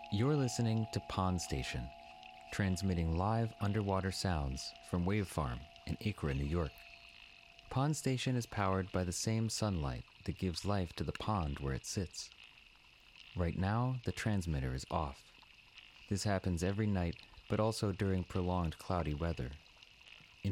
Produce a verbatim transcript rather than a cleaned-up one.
You're listening to Pond Station, transmitting live underwater sounds from Wave Farm in Acra, New York. Pond Station is powered by the same sunlight that gives life to the pond where it sits. Right now, the transmitter is off. This happens every night, but also during prolonged cloudy weather,